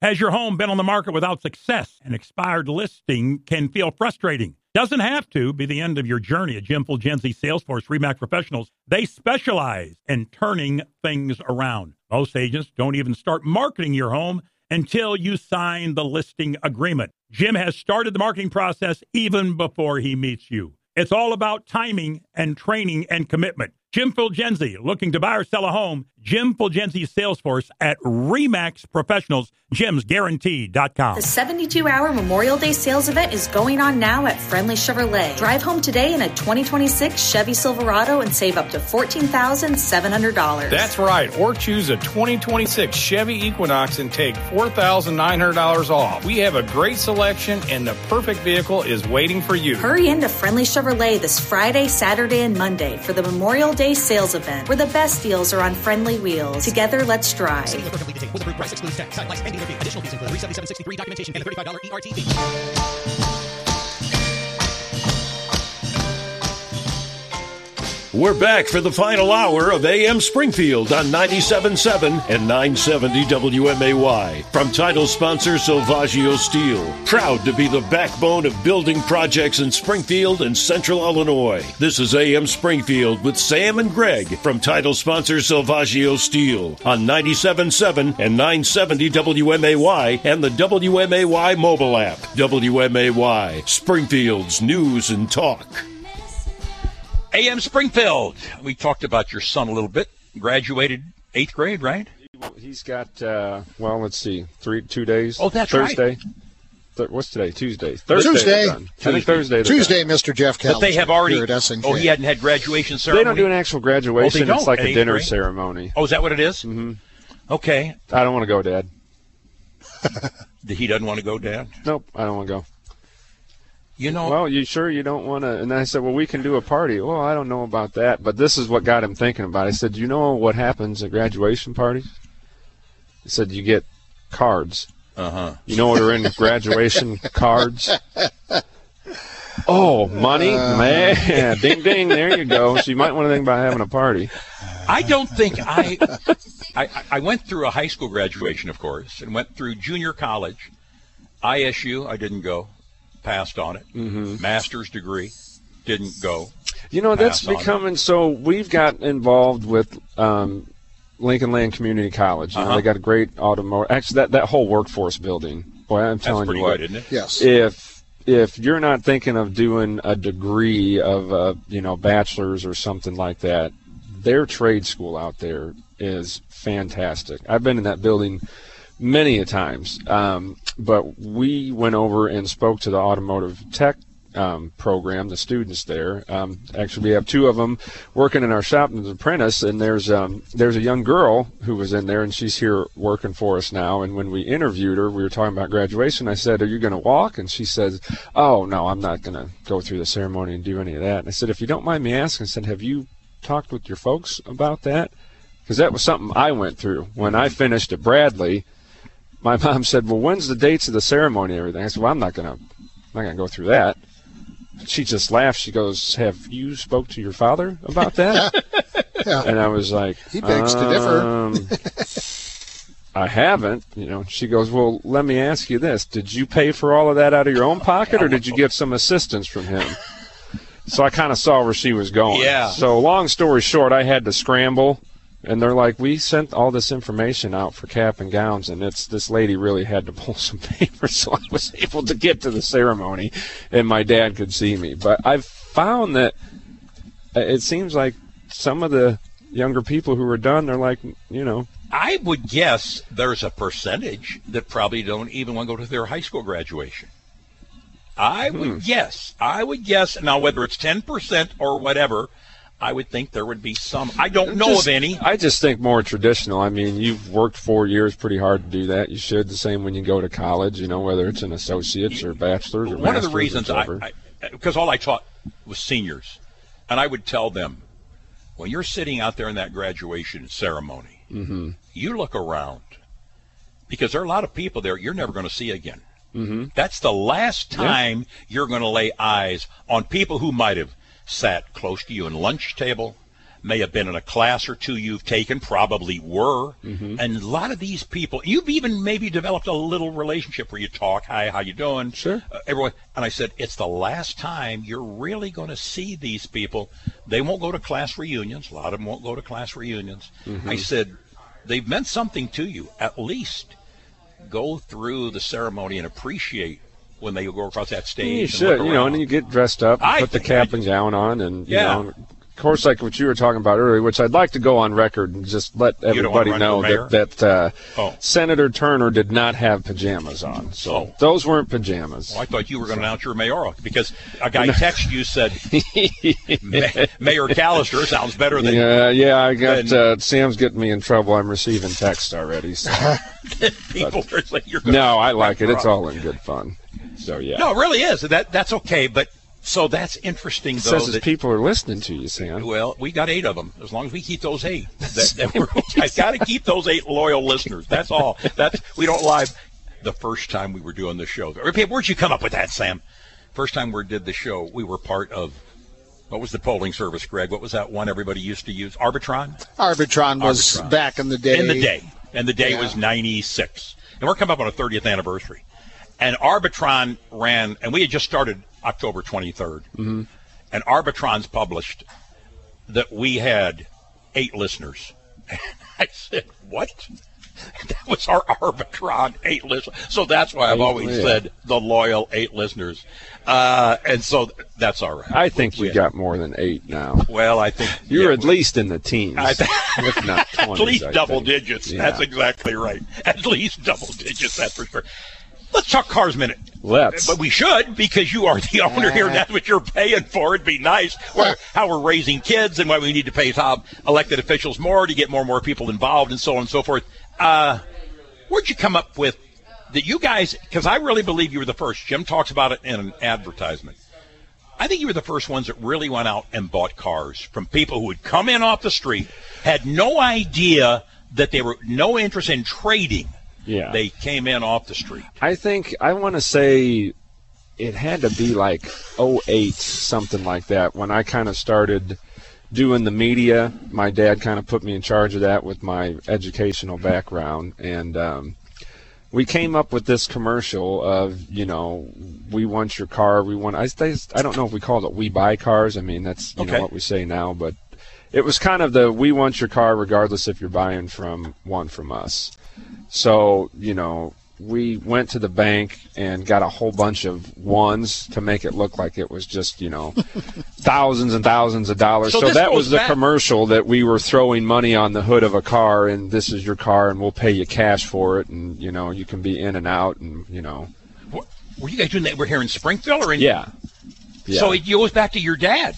Has your home been on the market without success? An expired listing can feel frustrating. Doesn't have to be the end of your journey at Jim Fulgenzi Salesforce RE/MAX Professionals. They specialize in turning things around. Most agents don't even start marketing your home until you sign the listing agreement. Jim has started the marketing process even before he meets you. It's all about timing and training and commitment. Jim Fulgenzi, looking to buy or sell a home. Jim Fulgenzi Salesforce at RE/MAX Professionals, jimsguarantee.com. The 72-hour Memorial Day sales event is going on now at Friendly Chevrolet. Drive home today in a 2026 Chevy Silverado and save up to $14,700. That's right. Or choose a 2026 Chevy Equinox and take $4,900 off. We have a great selection and the perfect vehicle is waiting for you. Hurry into Friendly Chevrolet this Friday, Saturday, and Monday for the Memorial Day sales event, where the best deals are on Friendly Wheels. Together, let's drive. Additional fees include $377.63 documentation and a $35 ERT fee. We're back for the final hour of AM Springfield on 97.7 and 970 WMAY. From title sponsor Silvaggio Steel, proud to be the backbone of building projects in Springfield and Central Illinois. This is AM Springfield with Sam and Greg from title sponsor Silvaggio Steel on 97.7 and 970 WMAY and the WMAY mobile app. WMAY, Springfield's news and talk. AM Springfield. We talked about your son a little bit. Graduated 8th grade, right? He's got, let's see, 2 days. Oh, that's Thursday. Right. What's today? Tuesday. Tuesday. I think Thursday. Tuesday, Mr. Jeff Kelly. But they have already. Here at SNK. Oh, he hadn't had graduation ceremony. They don't do an actual graduation. Oh, it's like a dinner grade? ceremony. Oh, is that what it is? Mm-hmm. Okay. I don't want to go, Dad. He doesn't want to go, Dad? Nope, I don't want to go. You know. Well, you sure you don't want to? And then I said, well, we can do a party. Well, I don't know about that. But this is what got him thinking about it. I said, you know what happens at graduation parties? He said, you get cards. Uh-huh. You know what are in graduation cards? Oh, money? Man, ding, ding, there you go. So you might want to think about having a party. I don't think I went through a high school graduation, of course, and went through junior college. ISU, I didn't go. Passed on it. Mm-hmm. Master's degree, didn't go. You know, that's becoming, so we've got involved with Lincoln Land Community College. You know, they got a great automotive, actually that whole workforce building. Boy, I'm telling you what. That's pretty good, isn't it? Yes. If you're not thinking of doing a degree of, bachelor's or something like that, their trade school out there is fantastic. I've been in that building many a times, but we went over and spoke to the automotive tech program, the students there. Actually, we have 2 of them working in our shop as an apprentice, and there's a young girl who was in there, and she's here working for us now. And when we interviewed her, we were talking about graduation. I said, are you going to walk? And she says, oh, no, I'm not going to go through the ceremony and do any of that. And I said, if you don't mind me asking, I said, have you talked with your folks about that? Because that was something I went through. When I finished at Bradley, my mom said, well, when's the dates of the ceremony and everything? I said, well, I'm not going to go through that. She just laughed. She goes, have you spoke to your father about that? Yeah. And I was like, he begs to differ. I haven't. She goes, well, let me ask you this. Did you pay for all of that out of your own pocket, or did you get some assistance from him? So I kind of saw where she was going. Yeah. So long story short, I had to scramble. And they're like, we sent all this information out for cap and gowns, and this lady really had to pull some papers, so I was able to get to the ceremony, and my dad could see me. But I've found that it seems like some of the younger people who are done, they're like, I would guess there's a percentage that probably don't even want to go to their high school graduation. I would guess. Now, whether it's 10% or whatever, I would think there would be some. I don't know of any. I just think more traditional. I mean, you've worked 4 years pretty hard to do that. You should. The same when you go to college, whether it's an associate's or bachelor's or master's. One of the reasons because all I taught was seniors, and I would tell them, when you're sitting out there in that graduation ceremony, you look around, because there are a lot of people there you're never going to see again. That's the last time you're going to lay eyes on people who might have sat close to you in lunch table, may have been in a class or two you've taken, probably were. And a lot of these people, you've even maybe developed a little relationship where you talk, hi, how you doing? Sure. Everyone. And I said, it's the last time you're really going to see these people. They won't go to class reunions. A lot of them won't go to class reunions. I said, they've meant something to you. At least go through the ceremony and appreciate when they go across that stage. You should, and then you get dressed up, put the cap and gown on, and, you know, of course, like what you were talking about earlier, which I'd like to go on record and just let everybody know that Senator Turner did not have pajamas on. So those weren't pajamas. Well, I thought you were going to announce your mayoral because a guy texted you said, Mayor Callister sounds better than... Yeah, I got... Sam's getting me in trouble. I'm receiving text already. So. People are saying you're going No, I like it. It's all in good fun. So, yeah. No, it really is. That's okay, but... So that's interesting, though. It says that people are listening to you, Sam. Well, we got 8 of them. As long as we keep those 8, I got to keep those 8 loyal listeners. That's all. We don't lie. The first time we were doing the show, where'd you come up with that, Sam? First time we did the show, we were part of. What was the polling service, Greg? What was that one everybody used to use? Arbitron. Arbitron was back in the day. And the day was 96, and we're coming up on a 30th anniversary. And Arbitron ran, and we had just started October 23rd. And Arbitron's published that we had 8 listeners. And I said, what? That was our Arbitron, 8 listeners. So that's why I've always said the loyal 8 listeners. And so that's all right. I think we got more than 8 now. Well, I think you're at least in the teens, if not 20s. At least double digits. Yeah. That's exactly right. At least double digits, that's for sure. Let's talk cars a minute. Let's. But we should, because you are the owner here, and that's what you're paying for. It'd be nice. How we're raising kids and why we need to pay top elected officials more to get more and more people involved and so on and so forth. Where'd you come up with that you guys, because I really believe you were the first. Jim talks about it in an advertisement. I think you were the first ones that really went out and bought cars from people who would come in off the street, had no idea that they were no interest in trading. Yeah. They came in off the street. I want to say it had to be like 08, something like that, when I kind of started doing the media. My dad kind of put me in charge of that with my educational background. And we came up with this commercial of, we want your car. I don't know if we called it We Buy Cars. I mean, that's know what we say now. But it was kind of the we want your car regardless if you're buying one from us. So, we went to the bank and got a whole bunch of ones to make it look like it was just, thousands and thousands of dollars. So that was the commercial that we were throwing money on the hood of a car, and this is your car, and we'll pay you cash for it, and, you can be in and out, and, What, were you guys doing that? We're here in Springfield? Or Yeah. So it goes back to your dad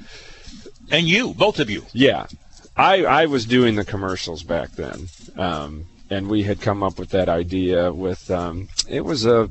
and you, both of you. Yeah. I was doing the commercials back then. And we had come up with that idea with, it was a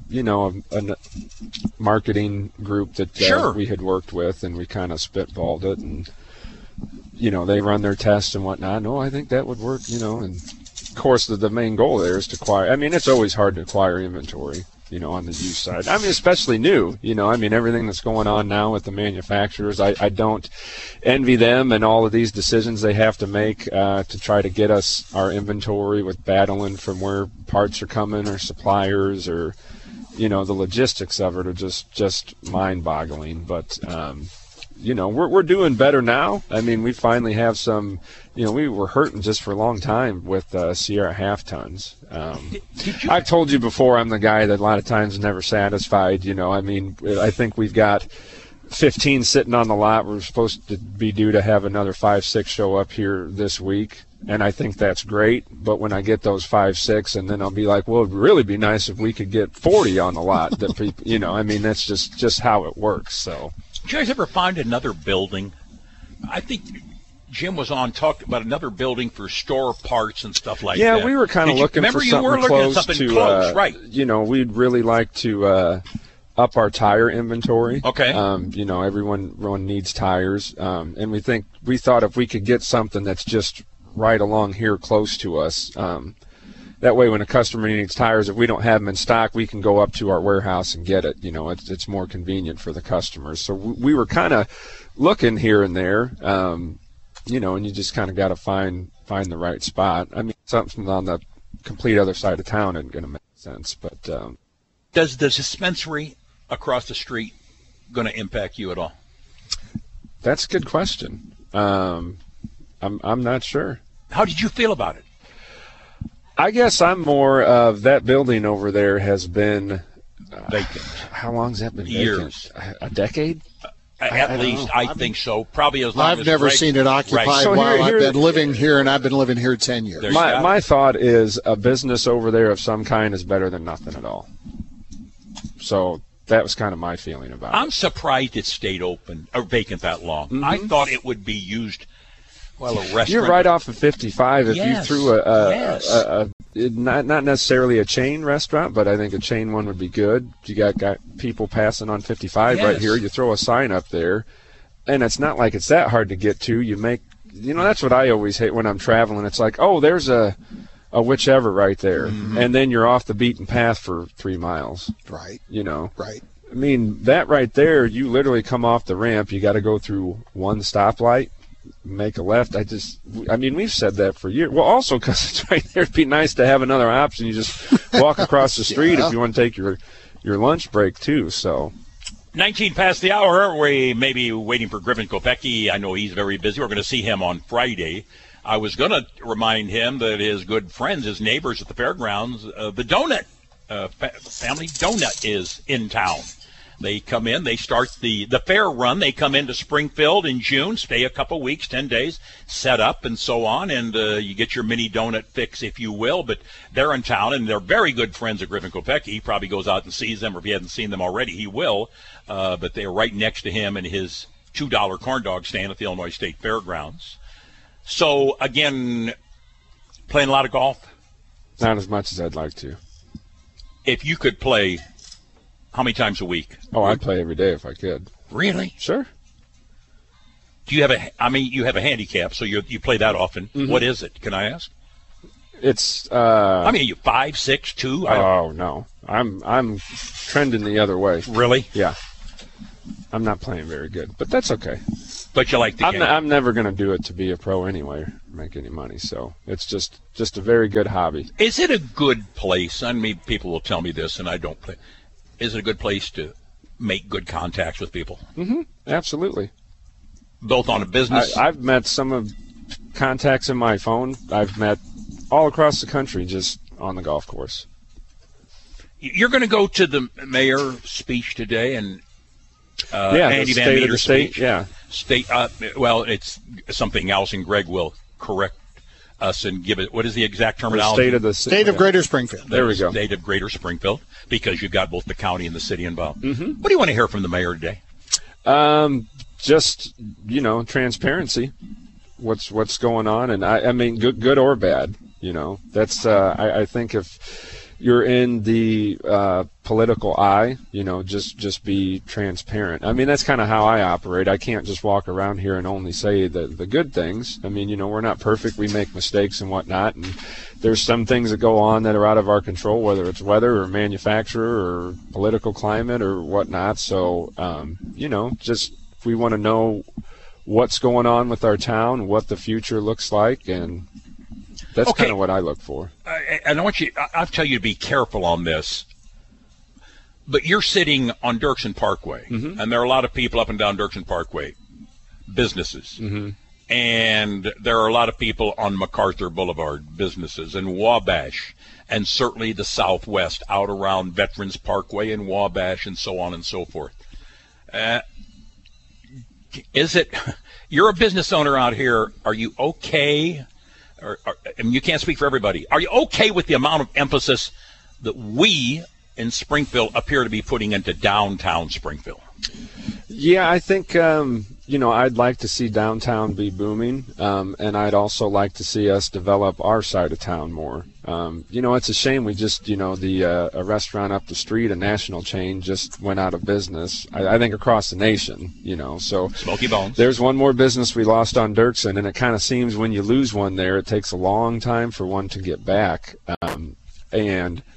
marketing group that we had worked with, and we kind of spitballed it, and, they run their tests and whatnot. No, I think that would work, and of course the main goal there is to acquire, it's always hard to acquire inventory, on the used side. Especially new, everything that's going on now with the manufacturers, I don't envy them and all of these decisions they have to make to try to get us our inventory, with battling from where parts are coming or suppliers, or, the logistics of it are just mind-boggling. But, we're doing better now. We finally have some, we were hurting just for a long time with Sierra half tons. I've told you before, I'm the guy that a lot of times is never satisfied. I think we've got 15 sitting on the lot. We're supposed to be due to have another 5-6 show up here this week. And I think that's great. But when I get those 5-6, and then I'll be like, well, it'd really be nice if we could get 40 on the lot. That people, that's just how it works. So. Did you guys ever find another building? I think Jim was on talked about another building for store parts and stuff like that. Yeah, we were kind of looking for something close, right? We'd really like to up our tire inventory. Okay. Everyone needs tires, and we thought if we could get something that's just right along here close to us. That way, when a customer needs tires, if we don't have them in stock, we can go up to our warehouse and get it. It's more convenient for the customers. So we were kind of looking here and there. and you just kind of got to find the right spot. I mean, something on the complete other side of town isn't going to make sense. But does the dispensary across the street going to impact you at all? That's a good question. I'm not sure. How did you feel about it? I guess I'm more of that building over there has been vacant. How long's that been vacant? Years. A decade? At least, I think so. Probably as long as I've never seen it occupied right. So while I've been living here, and I've been living here 10 years. My thought is a business over there of some kind is better than nothing at all. So that was kind of my feeling about it. I'm surprised it stayed open or vacant that long. Mm-hmm. I thought it would be used. Well, a restaurant. You're right off of 55. If yes. you threw not necessarily a chain restaurant, but I think a chain one would be good. You got people passing on 55 right here. You throw a sign up there, and it's not like it's that hard to get to. You make, that's what I always hate when I'm traveling. It's like, oh, there's a whichever right there, and then you're off the beaten path for 3 miles. Right. Right. I mean, that right there, you literally come off the ramp. You got to go through one stoplight. Make a left. We've said that for years. Well, also because it's right there, it'd be nice to have another option. You just walk across the street if you want to take your lunch break too. So 19 past the hour. We may be waiting for Griffin Kopecky. I know he's very busy. We're going to see him on Friday. I was going to remind him that his good friends, his neighbors at the fairgrounds, the Donut Family Donut is in town. They come in, they start the fair run. They come into Springfield in June, stay a couple weeks, 10 days, set up and so on, and you get your mini donut fix, if you will. But they're in town, and they're very good friends of Griffin Kopecky. He probably goes out and sees them, or if he hasn't seen them already, he will. But they're right next to him in his $2 corn dog stand at the Illinois State Fairgrounds. So, again, playing a lot of golf? Not as much as I'd like to. If you could play... How many times a week? Oh, I'd play every day if I could. Really? Sure. Do you have you have a handicap, so you play that often. Mm-hmm. What is it? Can I ask? It's you 5, 6, 2? Oh no. I'm trending the other way. Really? Yeah. I'm not playing very good, but that's okay. But you like the game. I'm never going to do it to be a pro anyway, or make any money, so it's just a very good hobby. Is it a good place? I mean, people will tell me this, and I don't play. Is it a good place to make good contacts with people? Mm-hmm. Absolutely. Both on a business? I've met some of contacts in my phone. I've met all across the country just on the golf course. You're going to go to the mayor speech today, and Andy Van State of Meter's the state, speech. yeah. Well, it's something else, and Greg will correct us and give it. What is the exact terminology? State of Greater Springfield. There we go. State of Greater Springfield, because you've got both the county and the city involved. Mm-hmm. What do you want to hear from the mayor today? Just transparency. What's going on, and I mean, good or bad. That's I think if you're in the political eye, just be transparent. I mean, that's kind of how I operate. I can't just walk around here and only say the good things. I mean, we're not perfect. We make mistakes and whatnot, and there's some things that go on that are out of our control, whether it's weather or manufacturer or political climate or whatnot. So, just if we want to know what's going on with our town, what the future looks like, and that's kind of what I look for. And I'll tell you to be careful on this. But you're sitting on Dirksen Parkway, mm-hmm. and there are a lot of people up and down Dirksen Parkway, businesses. Mm-hmm. And there are a lot of people on MacArthur Boulevard, businesses, and Wabash, and certainly the Southwest, out around Veterans Parkway and Wabash and so on and so forth. You're a business owner out here, are you okay? And you can't speak for everybody. Are you okay with the amount of emphasis that we in Springfield appear to be putting into downtown Springfield? Yeah, I think, I'd like to see downtown be booming, and I'd also like to see us develop our side of town more. It's a shame we just, a restaurant up the street, a national chain, just went out of business, I think across the nation, so Smoky Bones. There's one more business we lost on Dirksen, and it kind of seems when you lose one there, it takes a long time for one to get back. And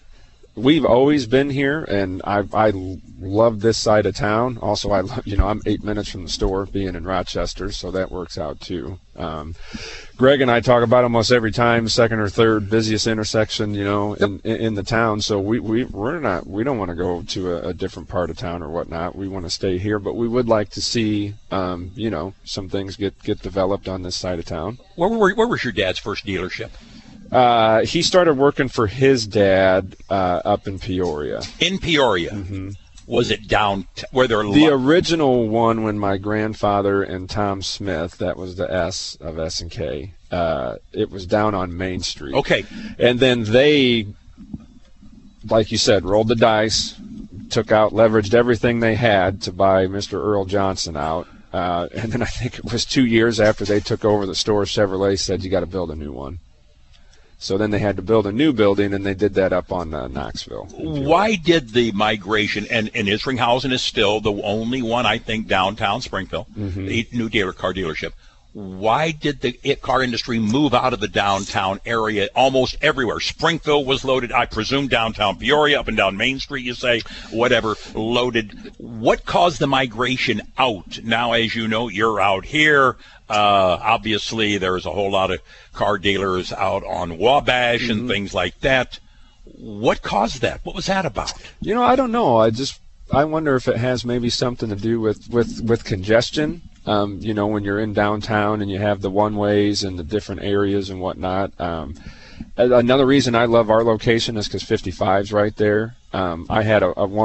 we've always been here, and I love this side of town. Also, I'm 8 minutes from the store, being in Rochester, so that works out too. Greg and I talk about almost every time, second or third busiest intersection, in the town. So we don't want to go to a different part of town or whatnot. We want to stay here, but we would like to see, some things get developed on this side of town. Where was your dad's first dealership? He started working for his dad up in Peoria. In Peoria. Mm-hmm. Was it down where they're the original one when my grandfather and Tom Smith, that was the S of S&K, it was down on Main Street. Okay. And then they, like you said, rolled the dice, leveraged everything they had to buy Mr. Earl Johnson out. And then I think it was 2 years after they took over the store, Chevrolet said, you got to build a new one. So then they had to build a new building, and they did that up on Knoxville. Why did the migration, and Isringhausen is still the only one, I think, downtown Springfield, the new car dealership. Why did the car industry move out of the downtown area almost everywhere? Springfield was loaded, I presume downtown Peoria, up and down Main Street, you say, whatever, loaded. What caused the migration out? Now, as you know, you're out here. Obviously, there's a whole lot of car dealers out on Wabash and things like that. What caused that? What was that about? I don't know. I wonder if it has maybe something to do with congestion. When you're in downtown and you have the one-ways and the different areas and whatnot. Another reason I love our location is because 55's right there. I had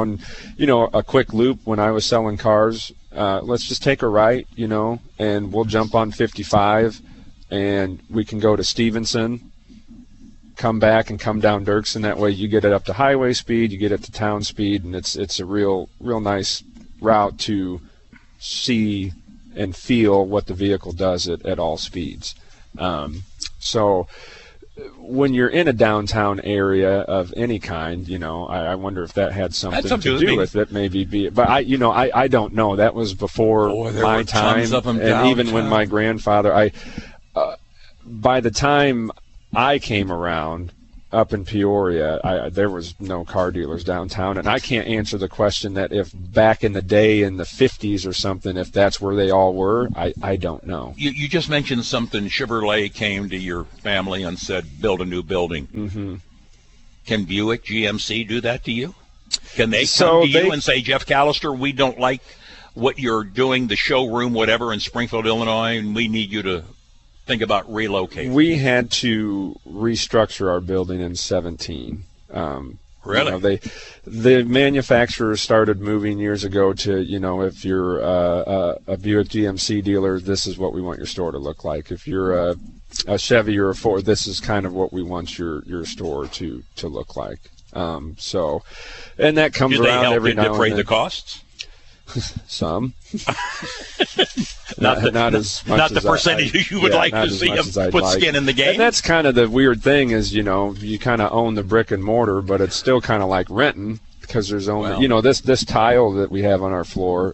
a quick loop when I was selling cars. Let's just take a right, and we'll jump on 55, and we can go to Stevenson, come back and come down Dirksen. That way you get it up to highway speed, you get it to town speed, and it's a real nice route to see and feel what the vehicle does at all speeds. So when you're in a downtown area of any kind, I wonder if that had something to do with it. Maybe but I don't know. That was before my time, and even when my grandfather, by the time I came around up in Peoria, there was no car dealers downtown, and I can't answer the question that if back in the day in the 50s or something, if that's where they all were, I don't know. You just mentioned something. Chevrolet came to your family and said, build a new building. Mm-hmm. Can Buick, GMC do that to you? Can they come to you and say, Jeff Callister, we don't like what you're doing, the showroom, whatever, in Springfield, Illinois, and we need you to think about relocating? We had to restructure our building in 2017. Really? The manufacturers started moving years ago to, if you're a Buick GMC dealer, this is what we want your store to look like. If you're a Chevy or a Ford, this is kind of what we want your store to look like. And that comes around every now and then. Did they help defray the costs? Some. not as much not the as percentage you would like to see them put skin in the game. And that's kind of the weird thing is, you kind of own the brick and mortar, but it's still kind of like renting because there's only, this tile that we have on our floor,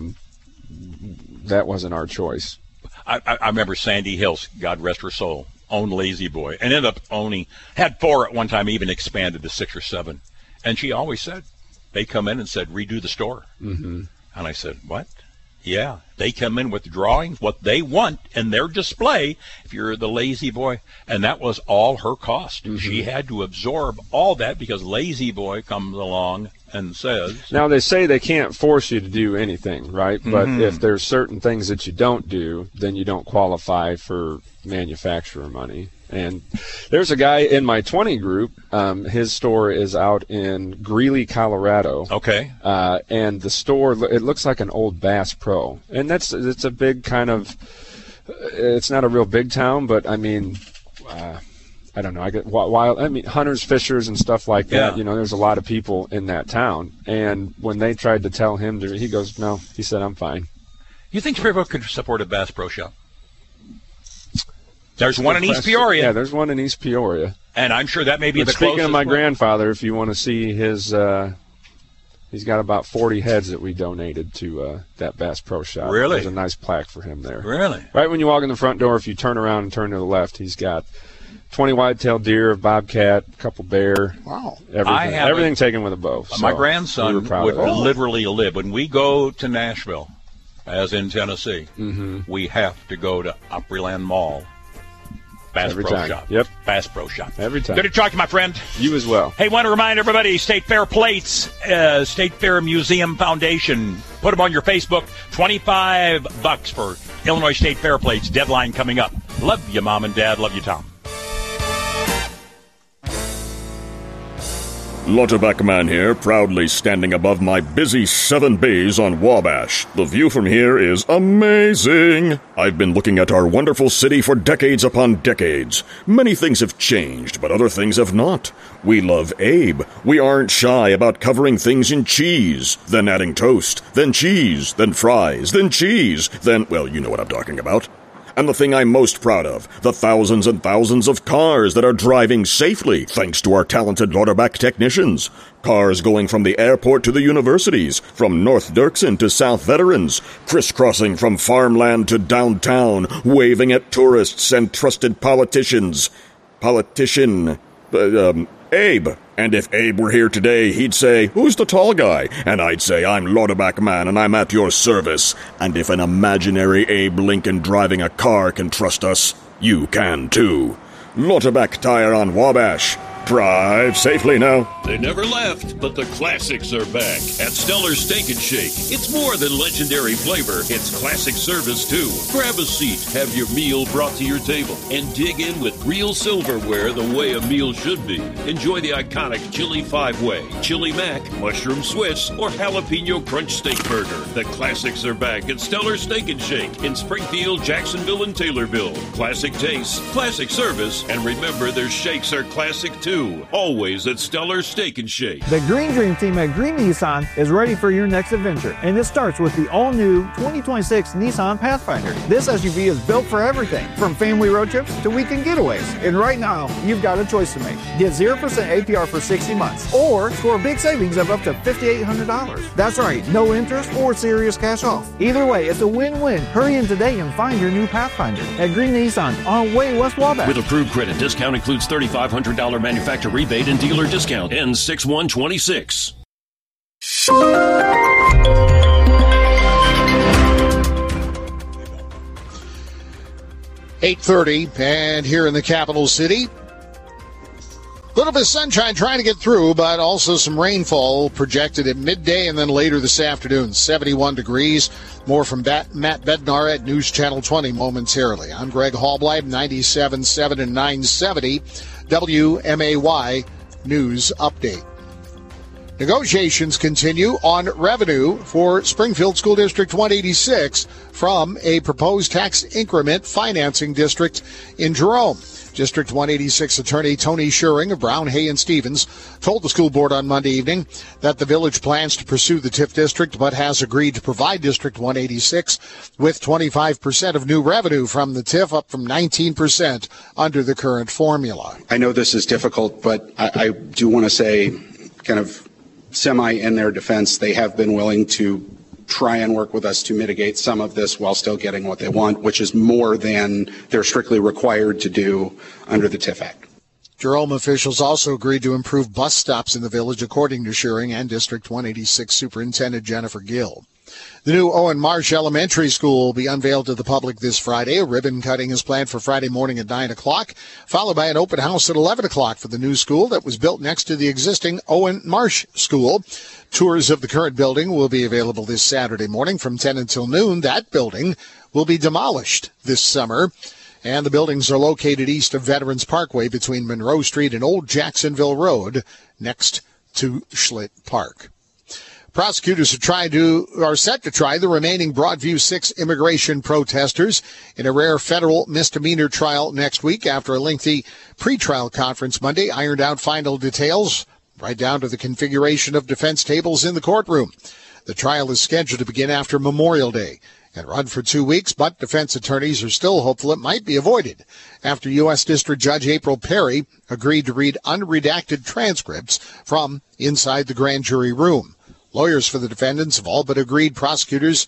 that wasn't our choice. I remember Sandy Hills, God rest her soul, owned Lazy Boy and ended up had 4 at one time, even expanded to 6 or 7. And she always said, they come in and said, redo the store. Mm-hmm. And I said, what? Yeah, they come in with drawings, what they want in their display, if you're the Lazy Boy, and that was all her cost. Mm-hmm. She had to absorb all that because Lazy Boy comes along and says... Now, they say they can't force you to do anything, right? But if there's certain things that you don't do, then you don't qualify for manufacturer money. And there's a guy in my 20 group. His store is out in Greeley, Colorado. Okay. And the store, it looks like an old Bass Pro. And it's a big kind of, it's not a real big town, but I mean, I don't know. I get hunters, fishers, and stuff like that. Yeah. There's a lot of people in that town. And when they tried to tell him to, he goes, no. He said, I'm fine. You think Springfield could support a Bass Pro Shop? There's one in East Peoria. Yeah, there's one in East Peoria. And I'm sure that may be the closest. Speaking of my grandfather, if you want to see his, he's got about 40 heads that we donated to that Bass Pro Shop. Really? There's a nice plaque for him there. Really? Right when you walk in the front door, if you turn around and turn to the left, he's got 20 white-tailed deer, bobcat, a couple bear. Wow. Everything taken with a bow. My So grandson we would literally live. When we go to Nashville, as in Tennessee, we have to go to Opryland Mall. Bass Every Pro time. Shop. Yep. Bass Pro Shop. Every time. Good to talk to you, my friend. You as well. Hey, want to remind everybody, State Fair plates, State Fair Museum Foundation. Put them on your Facebook. $25 for Illinois State Fair plates. Deadline coming up. Love you, Mom and Dad. Love you, Tom. Lauterbach Man here, proudly standing above my busy 7 bays on Wabash. The view from here is amazing. I've been looking at our wonderful city for decades upon decades. Many things have changed, but other things have not. We love Abe. We aren't shy about covering things in cheese, then adding toast, then cheese, then fries, then cheese, then, well, you know what I'm talking about. And the thing I'm most proud of, the thousands and thousands of cars that are driving safely thanks to our talented Lauterbach technicians. Cars going from the airport to the universities, from North Dirksen to South Veterans, crisscrossing from farmland to downtown, waving at tourists and trusted politicians. Abe. And if Abe were here today, he'd say, "Who's the tall guy?" And I'd say, "I'm Lauterbach Man, and I'm at your service." And if an imaginary Abe Lincoln driving a car can trust us, you can too. Lauterbach Tire on Wabash. Drive safely now. They never left, but the classics are back at Stellar Steak and Shake. It's more than legendary flavor, it's classic service too. Grab a seat, have your meal brought to your table, and dig in with real silverware the way a meal should be. Enjoy the iconic Chili 5-Way, Chili Mac, Mushroom Swiss, or Jalapeno Crunch Steak Burger. The classics are back at Stellar Steak and Shake in Springfield, Jacksonville, and Taylorville. Classic taste, classic service, and remember their shakes are classic too. Always at Stellar Steak and Shake. The Green Dream team at Green Nissan is ready for your next adventure, and it starts with the all-new 2026 Nissan Pathfinder. This SUV is built for everything, from family road trips to weekend getaways. And right now, you've got a choice to make. Get 0% APR for 60 months, or score big savings of up to $5,800. That's right, no interest or serious cash off. Either way, it's a win-win. Hurry in today and find your new Pathfinder at Green Nissan on Way West Wabash. With approved credit, discount includes $3,500 manufacturer rebate and dealer discount. Ends 6/1/26. 8:30, and here in the capital city, a little bit of sunshine trying to get through, but also some rainfall projected at midday and then later this afternoon. 71 degrees. More from Matt Bednar at News Channel 20 momentarily. I'm Greg Hallbleib, 97.7 and 970 WMAY News Update. Negotiations continue on revenue for Springfield School District 186 from a proposed tax increment financing district in Jerome. District 186 attorney Tony Schuring of Brown, Hay, and Stevens told the school board on Monday evening that the village plans to pursue the TIF district but has agreed to provide District 186 with 25% of new revenue from the TIF, up from 19% under the current formula. I know this is difficult, but I do want to say, kind of semi in their defense, they have been willing to try and work with us to mitigate some of this while still getting what they want, which is more than they're strictly required to do under the TIF Act. Jerome officials also agreed to improve bus stops in the village, according to Schuring and District 186 Superintendent Jennifer Gill. The new Owen Marsh Elementary School will be unveiled to the public this Friday. A ribbon cutting is planned for Friday morning at 9 o'clock, followed by an open house at 11 o'clock for the new school that was built next to the existing Owen Marsh School. Tours of the current building will be available this Saturday morning from 10 until noon. That building will be demolished this summer, and the buildings are located east of Veterans Parkway between Monroe Street and Old Jacksonville Road, next to Schlitt Park. Prosecutors are set to try the remaining Broadview 6 immigration protesters in a rare federal misdemeanor trial next week after a lengthy pretrial conference Monday ironed out final details right down to the configuration of defense tables in the courtroom. The trial is scheduled to begin after Memorial Day and run for 2 weeks, but defense attorneys are still hopeful it might be avoided after U.S. District Judge April Perry agreed to read unredacted transcripts from inside the grand jury room. Lawyers for the defendants have all but agreed prosecutors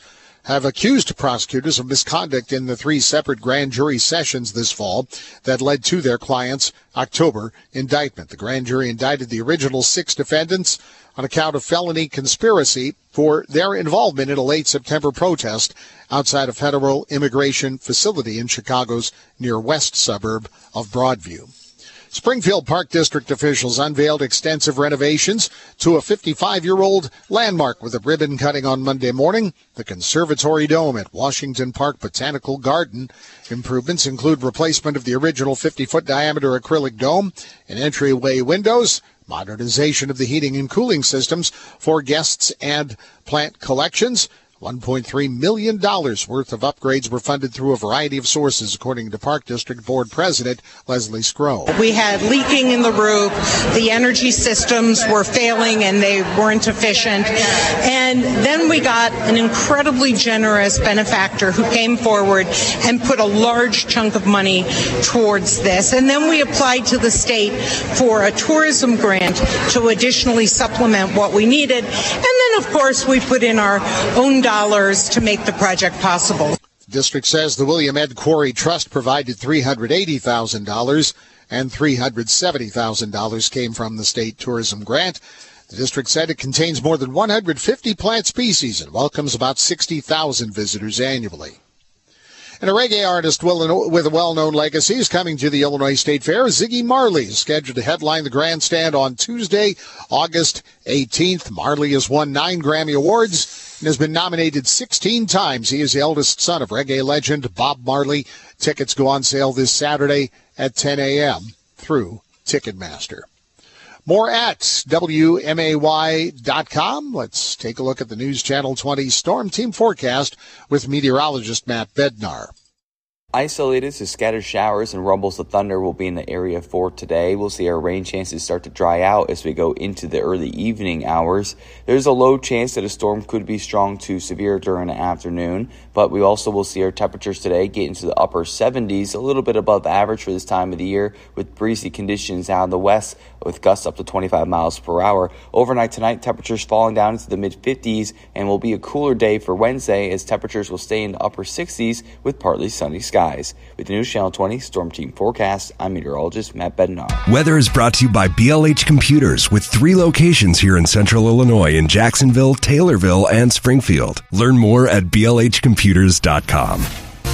have accused prosecutors of misconduct in the 3 separate grand jury sessions this fall that led to their client's October indictment. The grand jury indicted the original 6 defendants on account of felony conspiracy for their involvement in a late September protest outside a federal immigration facility in Chicago's near west suburb of Broadview. Springfield Park District officials unveiled extensive renovations to a 55-year-old landmark with a ribbon cutting on Monday morning, the Conservatory Dome at Washington Park Botanical Garden. Improvements include replacement of the original 50-foot diameter acrylic dome and entryway windows, modernization of the heating and cooling systems for guests and plant collections. $1.3 million worth of upgrades were funded through a variety of sources, according to Park District Board President Leslie Scrow. We had leaking in the roof, the energy systems were failing and they weren't efficient. And then we got an incredibly generous benefactor who came forward and put a large chunk of money towards this. And then we applied to the state for a tourism grant to additionally supplement what we needed. And then, of course, we put in our own dollars to make the project possible. The district says the William Ed Quarry Trust provided $380,000 and $370,000 came from the state tourism grant. The district said it contains more than 150 plant species and welcomes about 60,000 visitors annually. And a reggae artist with a well-known legacy is coming to the Illinois State Fair. Ziggy Marley is scheduled to headline the grandstand on Tuesday, August 18th. Marley has won 9 Grammy Awards and has been nominated 16 times. He is the eldest son of reggae legend Bob Marley. Tickets go on sale this Saturday at 10 a.m. through Ticketmaster. More at WMAY.com. Let's take a look at the News Channel 20 Storm Team forecast with meteorologist Matt Bednar. Isolated to scattered showers and rumbles of thunder will be in the area for today. We'll see our rain chances start to dry out as we go into the early evening hours. There's a low chance that a storm could be strong to severe during the afternoon, but we also will see our temperatures today get into the upper 70s, a little bit above average for this time of the year, with breezy conditions out in the west with gusts up to 25 miles per hour. Overnight tonight, temperatures falling down into the mid-50s, and will be a cooler day for Wednesday as temperatures will stay in the upper 60s with partly sunny skies. With the News Channel 20 Storm Team forecast, I'm meteorologist Matt Bednar. Weather is brought to you by BLH Computers with 3 locations here in Central Illinois in Jacksonville, Taylorville, and Springfield. Learn more at blhcomputers.com.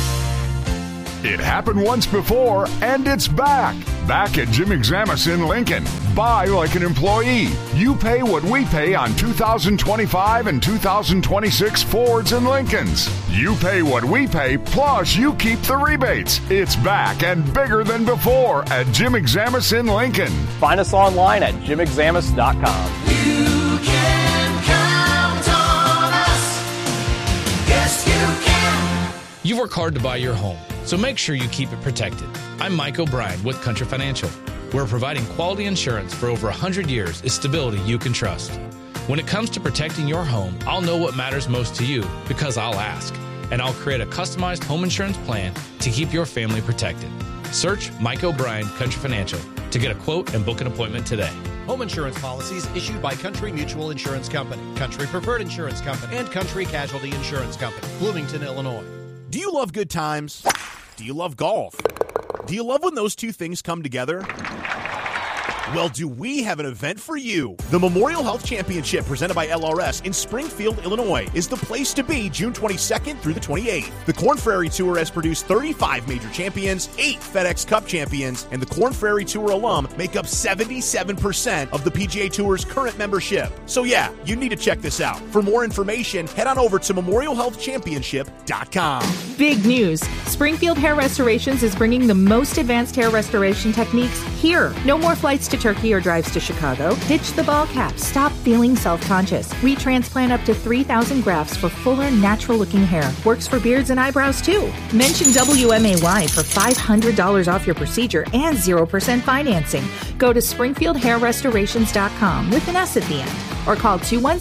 It happened once before, and it's back. Back at Jim Examus in Lincoln. Buy like an employee. You pay what we pay on 2025 and 2026 Fords and Lincolns. You pay what we pay, plus you keep the rebates. It's back and bigger than before at Jim Examus in Lincoln. Find us online at jimexamus.com. You can count on us. Yes, you can. You've worked hard to buy your home, so make sure you keep it protected. I'm Mike O'Brien with Country Financial. We're providing quality insurance for over 100 years is stability you can trust. When it comes to protecting your home, I'll know what matters most to you because I'll ask, and I'll create a customized home insurance plan to keep your family protected. Search Mike O'Brien Country Financial to get a quote and book an appointment today. Home insurance policies issued by Country Mutual Insurance Company, Country Preferred Insurance Company, and Country Casualty Insurance Company, Bloomington, Illinois. Do you love good times? Do you love golf? Do you love when those two things come together? Well, do we have an event for you? The Memorial Health Championship presented by LRS in Springfield, Illinois is the place to be June 22nd through the 28th. The Korn Ferry Tour has produced 35 major champions, 8 FedEx Cup champions, and the Korn Ferry Tour alum make up 77% of the PGA Tour's current membership. So yeah, you need to check this out. For more information, head on over to memorialhealthchampionship.com. Big news. Springfield Hair Restorations is bringing the most advanced hair restoration techniques here. No more flights to Turkey or drives to Chicago. Ditch the ball cap. Stop feeling self-conscious. We transplant up to 3,000 grafts for fuller, natural-looking hair. Works for beards and eyebrows, too. Mention WMAY for $500 off your procedure and 0% financing. Go to SpringfieldHairRestorations.com with an S at the end. Or call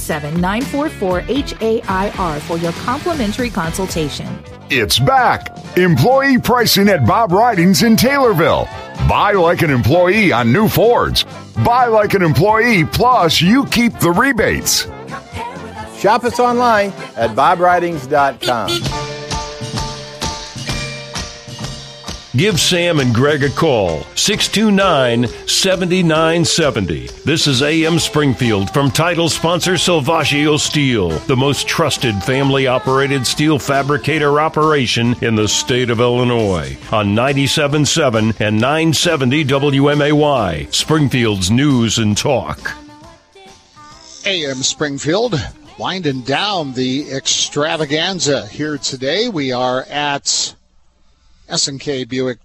217-944-HAIR for your complimentary consultation. It's back. Employee pricing at Bob Ridings in Taylorville. Buy like an employee on new Fords. Buy like an employee, plus you keep the rebates. Shop us online at BobRidings.com. Give Sam and Greg a call, 629-7970. This is AM Springfield from title sponsor Salvaggio Steel, the most trusted family-operated steel fabricator operation in the state of Illinois, on 97.7 and 970 WMAY, Springfield's News and Talk. AM Springfield, winding down the extravaganza here today. We are at S&K Buick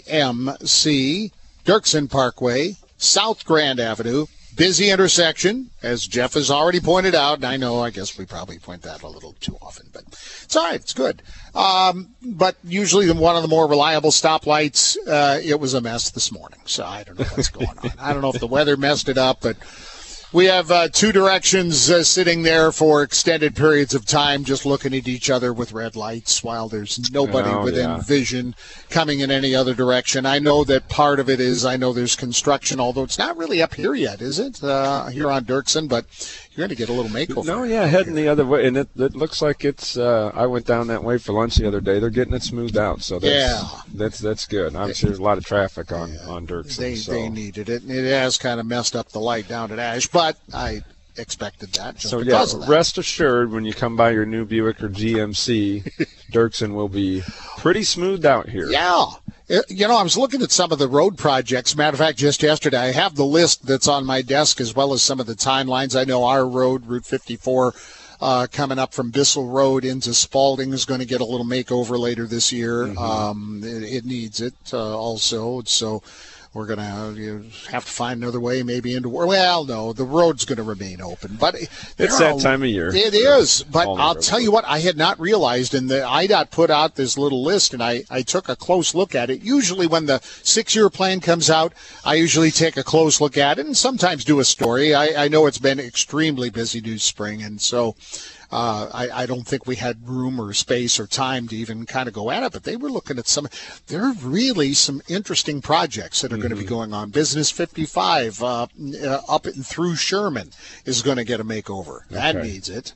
GMC, Dirksen Parkway, South Grand Avenue, busy intersection, as Jeff has already pointed out. And I know, I guess we probably point that a little too often, but it's all right. It's good. But usually one of the more reliable stoplights, it was a mess this morning. So I don't know what's going on. I don't know if the weather messed it up, but we have two directions sitting there for extended periods of time, just looking at each other with red lights while there's nobody within vision coming in any other direction. I know that part of it is, I know there's construction, although it's not really up here yet, is it? Here on Dirksen, but you're going to get a little makeover. No, yeah, heading the other way, and it looks like it's. I went down that way for lunch the other day. They're getting it smoothed out, so that's good. Obviously, there's a lot of traffic on Dirksen. They needed it, and it has kind of messed up the light down at Ash, but I expected that just because of that. Rest assured, when you come by your new Buick or GMC, Dirksen will be pretty smoothed out here. Yeah. You know, I was looking at some of the road projects. Matter of fact, just yesterday, I have the list that's on my desk as well as some of the timelines. I know our road, Route 54, coming up from Bissell Road into Spalding, is going to get a little makeover later this year. Mm-hmm. It needs it also. So we're going to have to find another way maybe into – well, no, the road's going to remain open. But it's that time of year. It is. But I'll tell you what, I had not realized, and the IDOT put out this little list, and I took a close look at it. Usually when the 6-year plan comes out, I usually take a close look at it and sometimes do a story. I know it's been extremely busy this spring, and so – I don't think we had room or space or time to even kind of go at it, but they were looking at there are really some interesting projects that are going to be going on. Business 55 up and through Sherman is going to get a makeover. That needs it.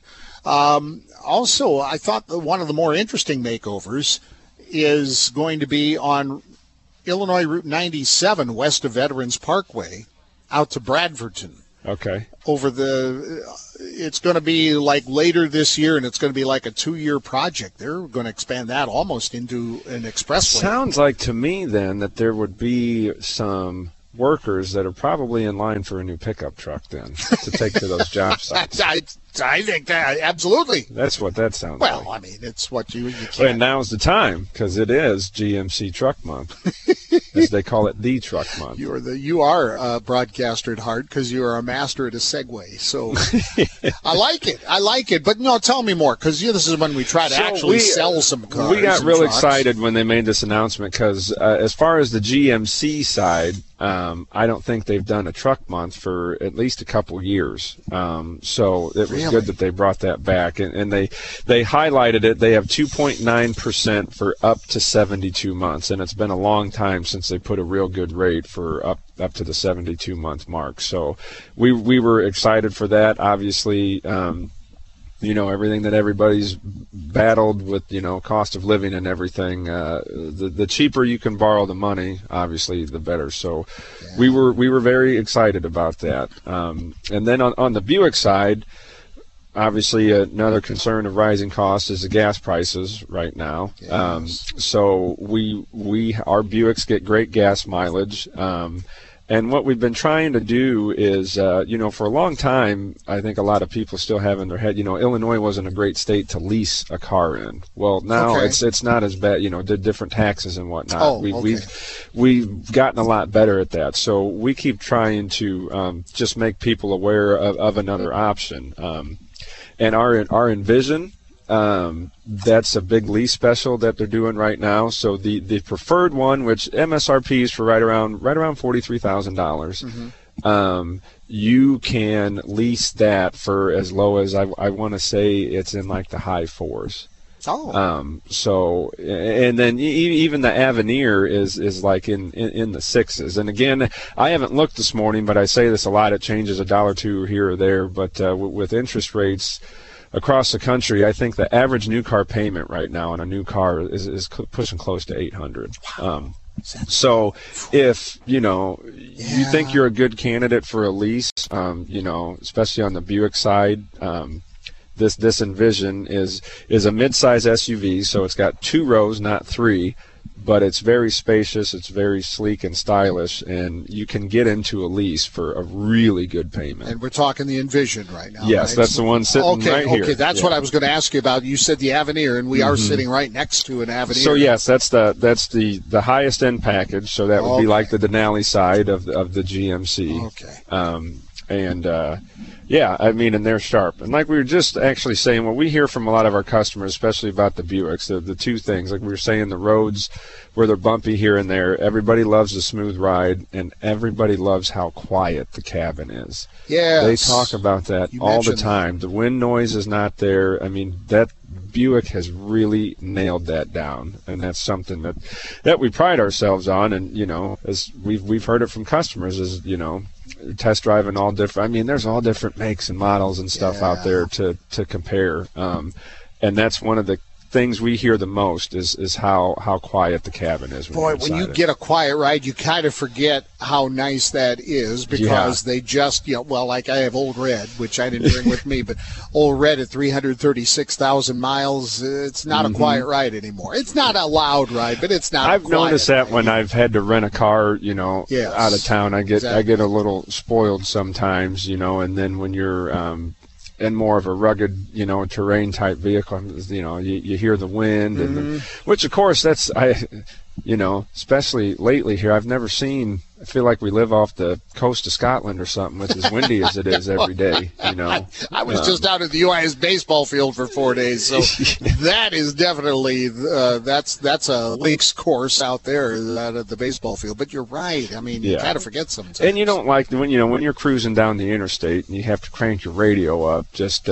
Also, I thought that one of the more interesting makeovers is going to be on Illinois Route 97 west of Veterans Parkway out to Bradfordton. Okay. It's going to be like later this year, and it's going to be like a 2-year project. They're going to expand that almost into an expressway. Sounds like to me then that there would be some workers that are probably in line for a new pickup truck then to take to those job sites. I think that absolutely. That's what that sounds like. Well, I mean, it's what you can't. And now's the time because it is GMC Truck Month, as they call it, the Truck Month. You are a broadcaster at heart because you are a master at a segue. So I like it. But no, tell me more because this is when we try to actually sell some cars. We got real excited when they made this announcement because as far as the GMC side, I don't think they've done a truck month for at least a couple years. So it was good that they brought that back, and they highlighted it. They have 2.9% for up to 72 months, and it's been a long time since they put a real good rate for up to the 72-month mark. So we were excited for that. Obviously, everything that everybody's battled with, cost of living and everything, the cheaper you can borrow the money, obviously, the better. So we were very excited about that. And then on the Buick side, obviously another concern of rising costs is the gas prices right now. Yes. So our Buicks get great gas mileage. And what we've been trying to do is, for a long time, I think a lot of people still have in their head, Illinois wasn't a great state to lease a car in. Well, now it's not as bad, different taxes and whatnot. We've gotten a lot better at that. So we keep trying to just make people aware of another option. And our Envision, that's a big lease special that they're doing right now. So the preferred one, which MSRP is for right around $43,000, you can lease that for as low as I want to say it's in like the high fours. So and then even the Avenir is like in the sixes. And again, I haven't looked this morning, but I say this a lot. It changes $1 or $2 here or there. But with interest rates across the country, I think the average new car payment right now on a new car is pushing close to $800. So if, you think you're a good candidate for a lease, especially on the Buick side, this Envision is a midsize SUV, so it's got 2 rows, not 3. But it's very spacious, it's very sleek and stylish, and you can get into a lease for a really good payment. And we're talking the Envision right now. Yes, right? that's the one sitting right here. Okay, that's what I was going to ask you about. You said the Avenir, and we are sitting right next to an Avenir. So yes, that's the highest end package. So that would be like the Denali side of the GMC. Okay. Yeah, I mean, and they're sharp. And like we were just actually saying, what we hear from a lot of our customers, especially about the Buicks, the two things, like we were saying, the roads where they're bumpy here and there, everybody loves a smooth ride, and everybody loves how quiet the cabin is. Yes. They talk about that all the time. The wind noise is not there. I mean, that Buick has really nailed that down, and that's something that we pride ourselves on. And as we've heard it from customers, is test driving all different. I mean, there's all different makes and models and stuff out there to compare, and that's one of the things we hear the most is how quiet the cabin is. When you get a quiet ride, you kind of forget how nice that is, because they just, like I have Old Red, which I didn't bring with me, but Old Red at 336,000 miles, it's not a quiet ride anymore. It's not a loud ride, but it's not. I've noticed that when I've had to rent a car, out of town, I get a little spoiled sometimes, and then when you're in more of a rugged, terrain type vehicle, you hear the wind, and which of course especially lately here, I've never seen. I feel like we live off the coast of Scotland or something. It's as windy as it is every day. I was just out at the UIS baseball field for 4 days, so that is definitely that's a links course out there out at the baseball field. But you're right. I mean, you kind of forget sometimes. And you don't like when you're cruising down the interstate and you have to crank your radio up just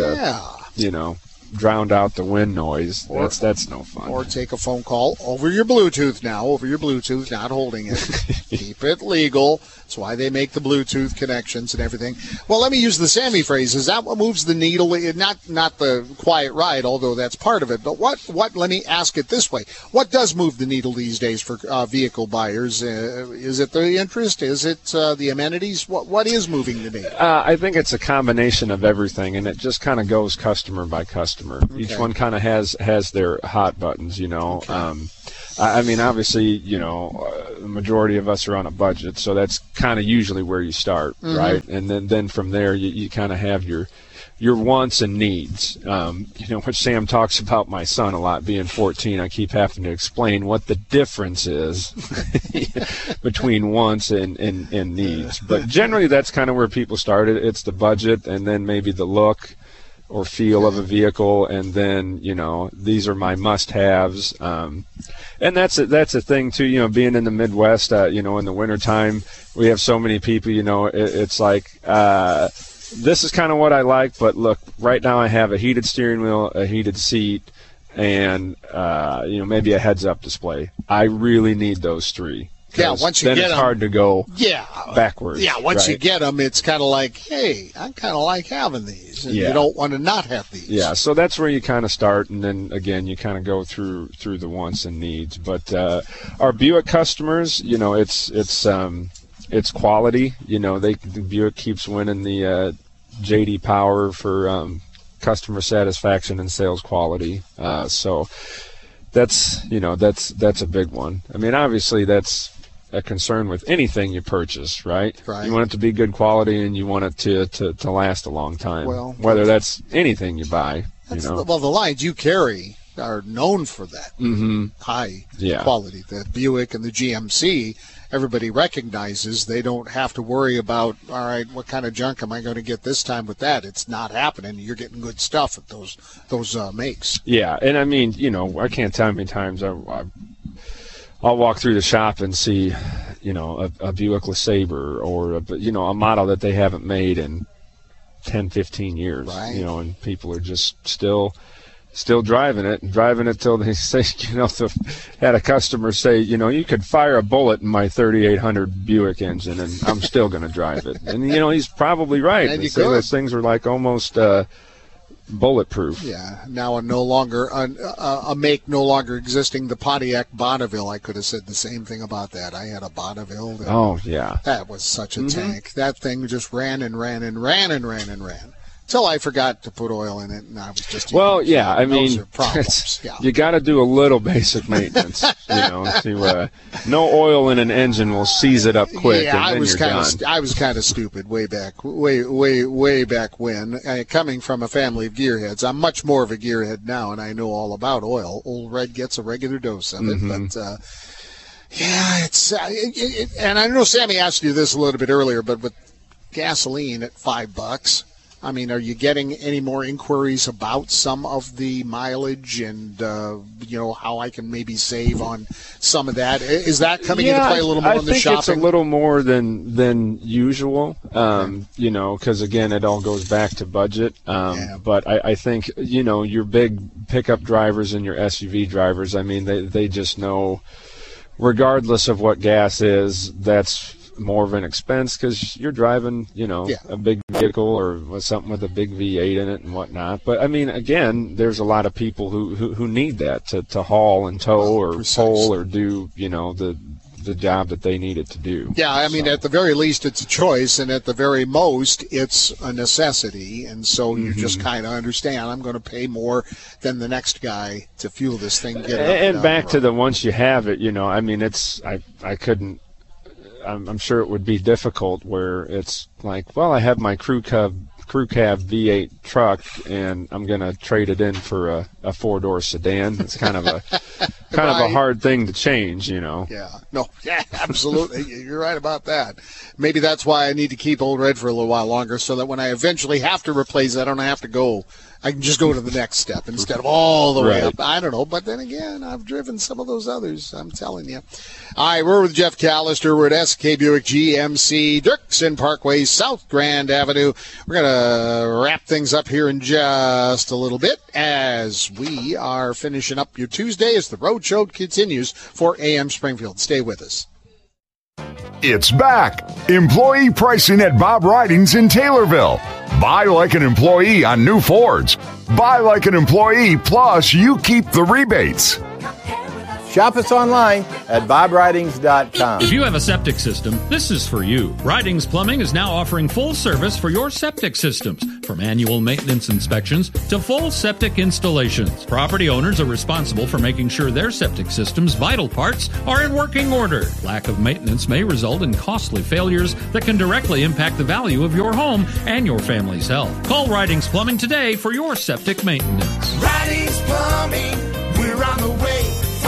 to drowned out the wind noise. That's no fun. Or take a phone call over your Bluetooth, not holding it. Keep it legal. That's why they make the Bluetooth connections and everything. Well, let me use the Sammy phrase. Is that what moves the needle? Not the quiet ride, although that's part of it. But what? Let me ask it this way. What does move the needle these days for vehicle buyers? Is it the interest? Is it the amenities? What is moving the needle? I think it's a combination of everything, and it just kind of goes customer by customer. Okay. Each one kind of has their hot buttons, Okay. I mean, obviously, the majority of us are on a budget, so that's kind of usually where you start, right? And then from there, you kind of have your wants and needs. Which Sam talks about my son a lot, being 14. I keep having to explain what the difference is between wants and needs. But generally, that's kind of where people started. It's the budget, and then maybe the look or feel of a vehicle, and then these are my must-haves, and that's a thing too. Being in the Midwest, in the wintertime, we have so many people. It's like this is kind of what I like, but look, right now I have a heated steering wheel, a heated seat, and maybe a heads-up display. I really need those three. Yeah, once you get them, it's hard to go backwards. Yeah, once you get them, it's kind of like, hey, I kind of like having these, and you don't want to not have these. Yeah, so that's where you kind of start, and then again, you kind of go through the wants and needs. But our Buick customers, it's quality. The Buick keeps winning the J.D. Power for customer satisfaction and sales quality. So that's a big one. I mean, obviously that's a concern with anything you purchase, right? You want it to be good quality, and you want it to last a long time. Well, whether that's anything you buy, Well, the lines you carry are known for that high quality. The Buick and the GMC, everybody recognizes. They don't have to worry about, all right, what kind of junk am I going to get this time with that? It's not happening. You're getting good stuff at those makes. Yeah, and I mean, I can't tell how many times I'll walk through the shop and see, a Buick LeSabre or a model that they haven't made in 10, 15 years, and people are just still driving it till they say, had a customer say, you could fire a bullet in my 3800 Buick engine and I'm still going to drive it. And, he's probably right. And those things are like almost bulletproof. Yeah, now a make no longer existing, the Pontiac Bonneville. I could have said the same thing about that. I had a Bonneville. That was such a tank. That thing just ran and ran and ran and ran and ran. Until I forgot to put oil in it, and I was just... Well, yeah, I mean, yeah. You got to do a little basic maintenance, no oil in an engine will seize it up quick, yeah, and then you're done. I was kind of stupid way back when. Coming from a family of gearheads, I'm much more of a gearhead now, and I know all about oil. Old Red gets a regular dose of it, but... yeah, it's... and I know Sammy asked you this a little bit earlier, but with gasoline at $5... I mean, are you getting any more inquiries about some of the mileage and, how I can maybe save on some of that? Is that coming into play a little more in the shopping? I think it's a little more than usual, because, again, it all goes back to budget. But I think, your big pickup drivers and your SUV drivers, I mean, they just know, regardless of what gas is, that's more of an expense because you're driving, a big vehicle or something with a big V8 in it and whatnot. But I mean, again, there's a lot of people who need that to haul and tow or pull or do, the job that they need it to do. Yeah, I mean, at the very least, it's a choice, and at the very most, it's a necessity. And so you just kind of understand, I'm going to pay more than the next guy to fuel this thing. And back to the once you have it, I mean, I couldn't. I'm sure it would be difficult where it's like, well, I have my crew cab V8 truck and I'm going to trade it in for a 4-door sedan. It's kind of a hard thing to change, Yeah. No. Yeah, absolutely. You're right about that. Maybe that's why I need to keep Old Red for a little while longer so that when I eventually have to replace it, I don't have to go. I can just go to the next step instead of all the way up. I don't know. But then again, I've driven some of those others. I'm telling you. All right, we're with Jeff Callister. We're at SK Buick GMC, Dirksen Parkway, South Grand Avenue. We're going to wrap things up here in just a little bit as we are finishing up your Tuesday as the road show continues for AM Springfield. Stay with us. It's back. Employee pricing at Bob Ridings in Taylorville. Buy like an employee on new Fords. Buy like an employee, plus you keep the rebates. Shop us online at bobridings.com. If you have a septic system, this is for you. Ridings Plumbing is now offering full service for your septic systems, from annual maintenance inspections to full septic installations. Property owners are responsible for making sure their septic system's vital parts are in working order. Lack of maintenance may result in costly failures that can directly impact the value of your home and your family's health. Call Ridings Plumbing today for your septic maintenance. Ridings Plumbing, we're on the way.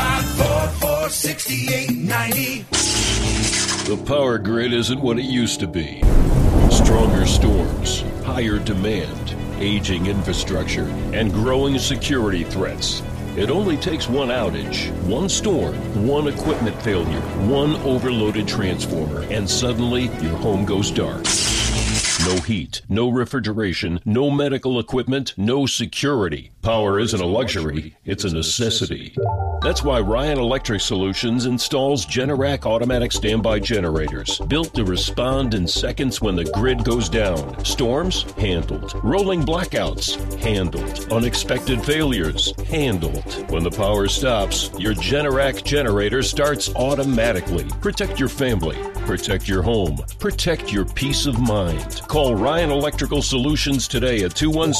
544-6890. The power grid isn't what it used to be. Stronger storms, higher demand, aging infrastructure, and growing security threats. It only takes one outage, one storm, one equipment failure, one overloaded transformer, and suddenly your home goes dark. No heat, no refrigeration, no medical equipment, no security. Power isn't a luxury, it's a necessity. That's why Ryan Electric Solutions installs Generac automatic standby generators, built to respond in seconds when the grid goes down. Storms? Handled. Rolling blackouts? Handled. Unexpected failures? Handled. When the power stops, your Generac generator starts automatically. Protect your family. Protect your home. Protect your peace of mind. Call Ryan Electrical Solutions today at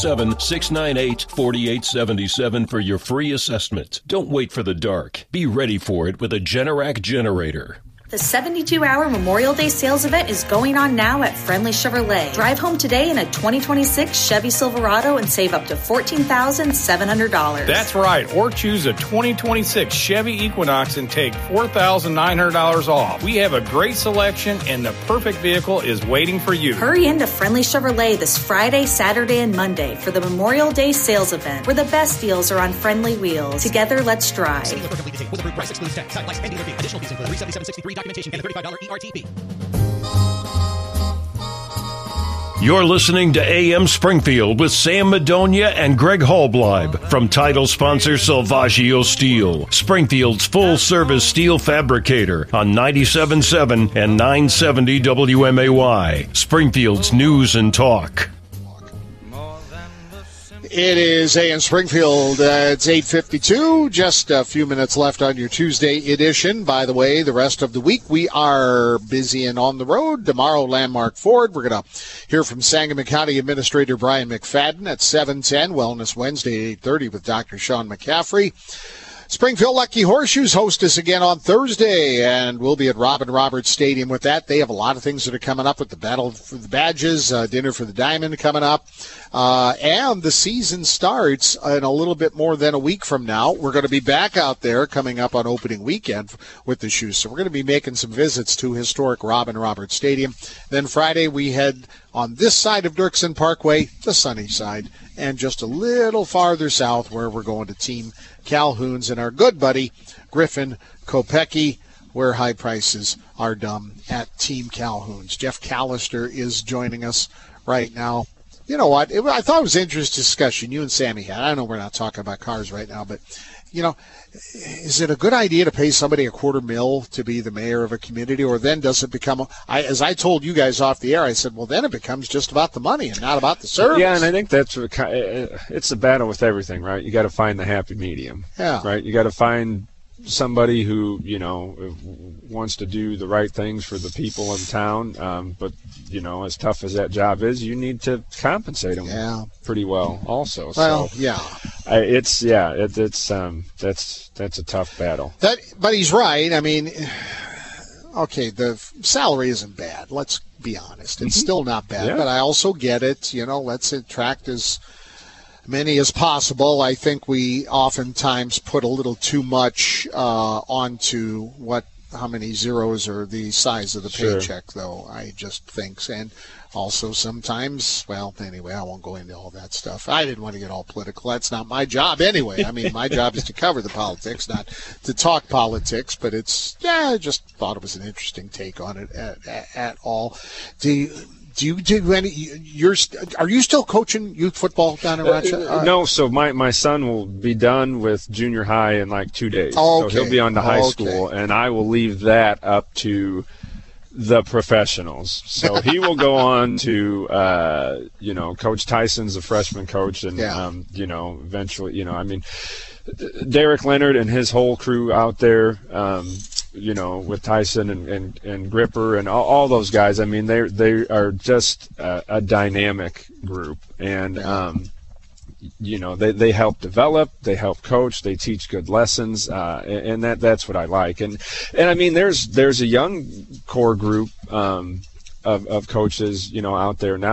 217-698-4877 for your free assessment. Don't wait for the dark. Be ready for it with a Generac generator. The 72-hour Memorial Day sales event is going on now at Friendly Chevrolet. Drive home today in a 2026 Chevy Silverado and save up to $14,700. That's right, or choose a 2026 Chevy Equinox and take $4,900 off. We have a great selection, and the perfect vehicle is waiting for you. Hurry into Friendly Chevrolet this Friday, Saturday, and Monday for the Memorial Day sales event, where the best deals are on friendly wheels. Together, let's drive. Documentation and a $35 ERTP. You're listening to AM Springfield with Sam Madonia and Greg Hallbleib from title sponsor Salvaggio Steel, Springfield's full-service steel fabricator on 97.7 and 970 WMAY, Springfield's News and Talk. It is A.M. Springfield. It's 8:52. Just a few minutes left on your Tuesday edition. By the way, the rest of the week we are busy and on the road. Tomorrow, Landmark Ford. We're going to hear from Sangamon County Administrator Brian McFadden at 7:10. Wellness Wednesday, 8:30 with Dr. Sean McCaffrey. Springfield Lucky Horseshoes host us again on Thursday, and we'll be at Robin Roberts Stadium with that. They have a lot of things that are coming up with the Battle for the Badges, Dinner for the Diamond coming up, and the season starts in a little bit more than a week from now. We're going to be back out there coming up on opening weekend with the Shoes, so we're going to be making some visits to historic Robin Roberts Stadium. Then Friday we head on this side of Dirksen Parkway, the sunny side, and just a little farther south where we're going to Team Calhoun's and our good buddy Griffin Kopecky, where high prices are dumb at Team Calhoun's. Jeff Callister is joining us right now. You know what? I thought it was an interesting discussion you and Sammy had. I know we're not talking about cars right now, but, you know, is it a good idea to pay somebody $250,000 to be the mayor of a community, or then does it become, as I told you guys off the air, I said, well, then it becomes just about the money and not about the service. Yeah, and I think that's what, it's a battle with everything, right? You got to find the happy medium, right? You got to find somebody who, you know, wants to do the right things for the people in town, but, you know, as tough as that job is, you need to compensate them pretty well also. Well, so, that's a tough battle. But he's right. I mean, okay, the salary isn't bad. Let's be honest. It's still not bad, but I also get it. You know, let's attract as many as possible. I think we oftentimes put a little too much onto how many zeros are the size of the paycheck, though, I just think. And also sometimes, well, anyway, I won't go into all that stuff. I didn't want to get all political. That's not my job anyway. I mean, my job is to cover the politics, not to talk politics, but I just thought it was an interesting take on it at all. Do you do any? Are you still coaching youth football down in Rochester? No. So my son will be done with junior high in like 2 days. Okay. So he'll be on to high school, and I will leave that up to the professionals. So he will go on to, you know, Coach Tyson's a freshman coach, and you know, eventually, you know, I mean, Derek Leonard and his whole crew out there. You know, with Tyson and Gripper and all those guys. I mean, they are just a dynamic group, and you know, they help develop, they help coach, they teach good lessons, and that's what I like. And I mean, there's a young core group of coaches, you know, out there now.